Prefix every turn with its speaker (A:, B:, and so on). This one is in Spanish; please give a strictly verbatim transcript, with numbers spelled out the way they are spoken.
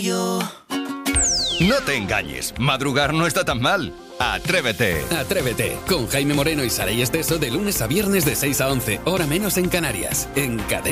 A: yo.
B: No te engañes, madrugar no está tan mal. Atrévete.
C: Atrévete, con Jaime Moreno y Saray Esteso de lunes a viernes de seis a once, hora menos en Canarias, en Cadena.